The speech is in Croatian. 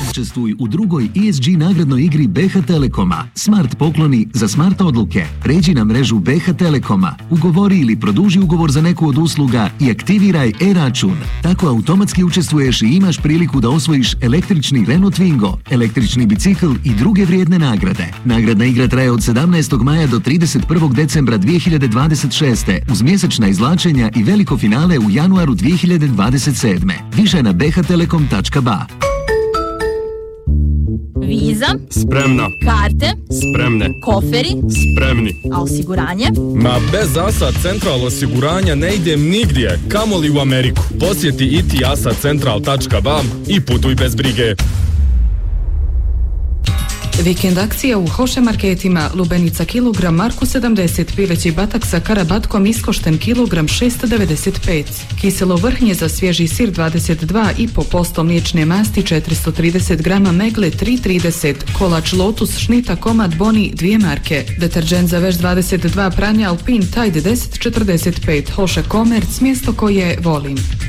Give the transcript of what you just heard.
Učestvuj u drugoj ESG nagradnoj igri BH Telekoma. Smart pokloni za smart odluke. Pređi na mrežu BH Telekoma, ugovori ili produži ugovor za neku od usluga i aktiviraj e-račun. Tako automatski učestvuješ i imaš priliku da osvojiš električni Renault Twingo, električni bicikl i druge vrijedne nagrade. Nagradna igra traje od 17. maja do 31. decembra 2026. uz mjesečna izvlačenja i veliko finale u januaru 2027. Više na bhtelekom.ba. Viza? Spremna. Karte? Spremne. Koferi? Spremni. A osiguranje? Ma bez ASA Central osiguranja ne idem nigdje, kamoli u Ameriku. Posjeti itiasacentral.ba i putuj bez brige. Vikend akcija u Hoše marketima. Lubenica kilogram Marku 70, pileći batak sa karabatkom iskošten kilogram 695. Kiselo vrhnje za svježi sir 22,5%, mliječne masti 430 grama, megle 3,30, kolač Lotus šnita komad Boni 2 marke, deterđent za veš 22, pranja Alpin Tide 10,45, Hoše Komerc, mjesto koje volim.